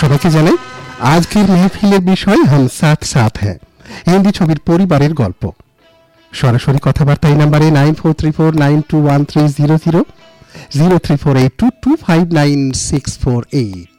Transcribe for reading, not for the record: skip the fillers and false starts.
সবাইকে জানাই আজকের মেহফিলের বিষয় হাম সাথ সাথ হ্যাঁ, হিন্দি ছবির পরিবারের গল্প। সরাসরি কথাবার্তা এই নাম্বারে 9434921300, 0348225964